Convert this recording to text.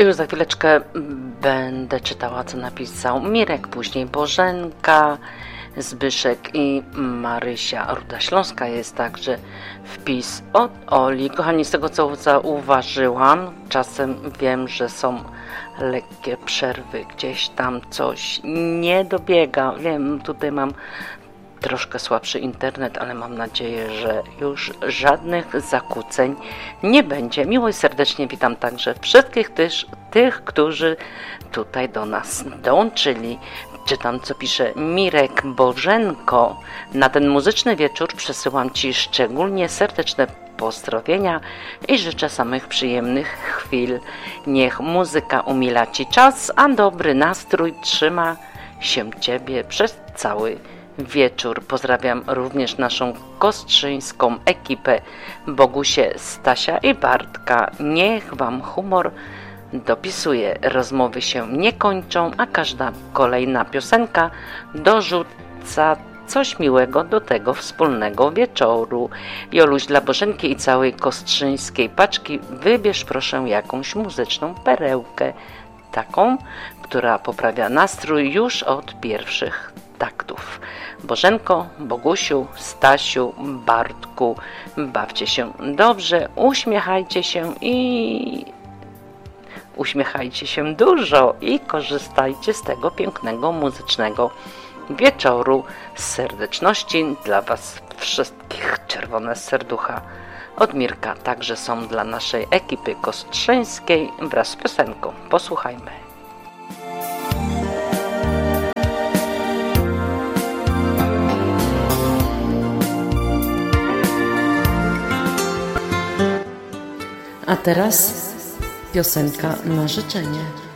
Już za chwileczkę będę czytała, co napisał Mirek, później Bożenka, Zbyszek i Marysia. Ruda Śląska jest także wpis od Oli. Kochani, z tego co zauważyłam, czasem wiem, że są lekkie przerwy, gdzieś tam coś nie dobiega. Wiem, tutaj mam troszkę słabszy internet, ale mam nadzieję, że już żadnych zakłóceń nie będzie. Miło i serdecznie witam także wszystkich tych, którzy tutaj do nas dołączyli. Czytam, co pisze Mirek. Bożenko, na ten muzyczny wieczór przesyłam Ci szczególnie serdeczne pozdrowienia i życzę samych przyjemnych chwil. Niech muzyka umila Ci czas, a dobry nastrój trzyma się Ciebie przez cały wieczór. Pozdrawiam również naszą kostrzyńską ekipę, Bogusię, Stasia i Bartka. Niech Wam humor dopisuje. Rozmowy się nie kończą, a każda kolejna piosenka dorzuca coś miłego do tego wspólnego wieczoru. Joluś, dla Bożenki i całej kostrzyńskiej paczki wybierz proszę jakąś muzyczną perełkę. Taką, która poprawia nastrój już od pierwszych taktów. Bożenko, Bogusiu, Stasiu, Bartku, bawcie się dobrze, uśmiechajcie się dużo i korzystajcie z tego pięknego muzycznego wieczoru. Z serdeczności dla Was wszystkich. Czerwone serducha od Mirka także są dla naszej ekipy kostrzyńskiej wraz z piosenką. Posłuchajmy. A teraz piosenka na życzenie.